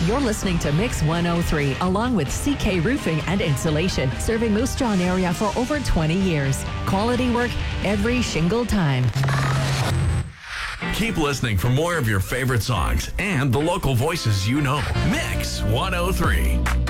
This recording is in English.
You're listening to Mix 103, along with CK Roofing and Insulation, serving Moose Jaw area for over 20 years. Quality work every shingle time. Keep listening for more of your favorite songs and the local voices you know. Mix 103.